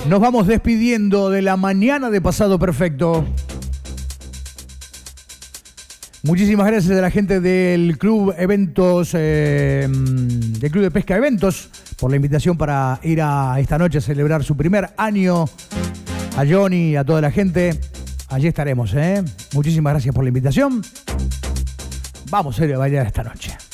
Nos vamos despidiendo de la mañana de Pasado Perfecto. Muchísimas gracias a la gente del Club Eventos, del Club de Pesca Eventos, por la invitación para ir a esta noche a celebrar su primer año. A Johnny y a toda la gente. Allí estaremos, ¿eh? Muchísimas gracias por la invitación. Vamos a ir a bailar esta noche.